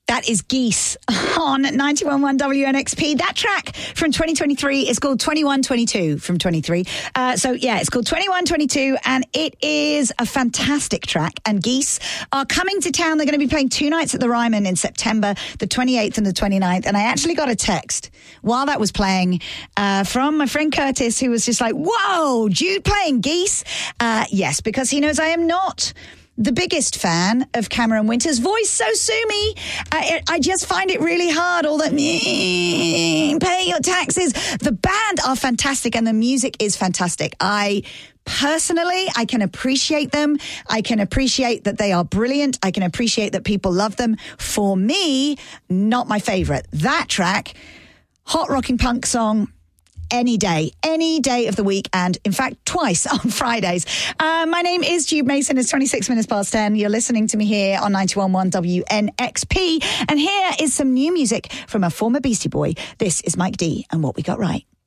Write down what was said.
That is Geese on 91.1 WNXP. That track from 2023 is called 2122 from 23. It's called 2122 and it is a fantastic track. And Geese are coming to town. They're going to be playing 2 nights at the Ryman in September, the 28th and the 29th. And I actually got a text while that was playing from my friend Curtis, who was just like, whoa, Jude playing Geese? Yes, because he knows I am not the biggest fan of Cameron Winter's voice, so sue me. I just find it really hard, all that pay your taxes. The band are fantastic and the music is fantastic. I can appreciate them. I can appreciate that they are brilliant. I can appreciate that people love them. For me, not my favorite. That track, hot rocking punk song, any day of the week, and in fact twice on Fridays. My name is Jude Mason. It's 26 minutes past 10. You're listening to me here on 91.1 WNXP, and here is some new music from a former Beastie Boy. This is Mike D and What We Got Right.